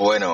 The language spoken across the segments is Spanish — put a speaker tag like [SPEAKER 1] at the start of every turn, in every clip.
[SPEAKER 1] Bueno,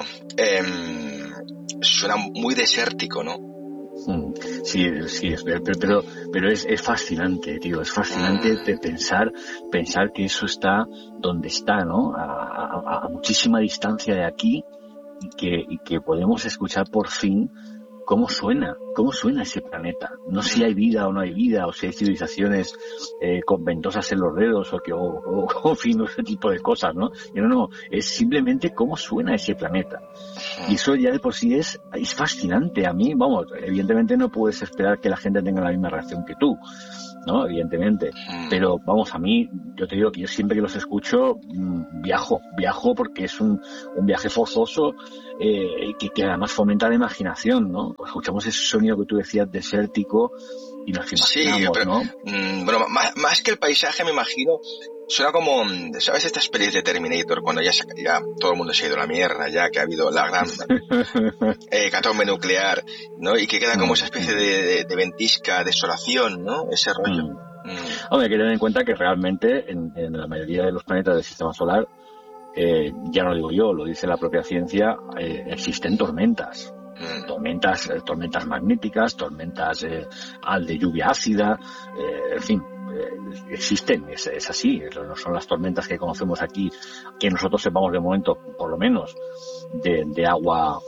[SPEAKER 1] suena muy desértico, ¿no?
[SPEAKER 2] Sí, pero es fascinante, tío, es fascinante de pensar que eso está donde está, ¿no? A muchísima distancia de aquí y que podemos escuchar por fin cómo suena ese planeta. No si hay vida o no hay vida, o si hay civilizaciones con ventosas en los dedos o en fin, ese tipo de cosas, ¿no? Y no, es simplemente cómo suena ese planeta. Y eso ya de por sí es fascinante. A mí, vamos, evidentemente no puedes esperar que la gente tenga la misma reacción que tú, ¿no? Evidentemente. Pero vamos, a mí, yo te digo que yo siempre que los escucho viajo porque es un viaje forzoso que además fomenta la imaginación, ¿no? Pues escuchamos ese sonido que tú decías desértico y nos imaginamos,
[SPEAKER 1] sí, pero,
[SPEAKER 2] ¿no?
[SPEAKER 1] Bueno, más que el paisaje me imagino, suena como, ¿sabes estas pelis de Terminator? Cuando ya todo el mundo se ha ido a la mierda, ya que ha habido la gran catombe nuclear, ¿no? Y que queda como esa especie de ventisca, desolación, ¿no? Ese rollo.
[SPEAKER 2] Hombre, hay que tener en cuenta que realmente en la mayoría de los planetas del sistema solar, ya no lo digo yo, lo dice la propia ciencia, existen tormentas. Tormentas magnéticas, tormentas de lluvia ácida, en fin, existen, es así, no son las tormentas que conocemos aquí, que nosotros sepamos de momento, por lo menos, de agua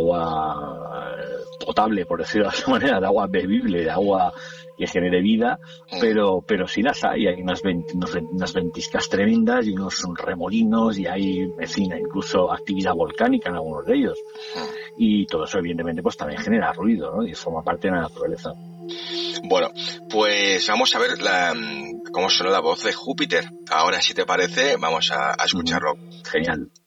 [SPEAKER 2] potable, por decirlo de alguna manera, de agua bebible, de agua que genere vida, pero sí las hay unas ventiscas tremendas y unos remolinos y hay, en fin, incluso actividad volcánica en algunos de ellos. Y todo eso evidentemente pues también genera ruido, ¿no? Y forma parte de la naturaleza.
[SPEAKER 1] Bueno, pues vamos a ver cómo suena la voz de Júpiter. Ahora, si te parece, vamos a escucharlo.
[SPEAKER 2] Genial.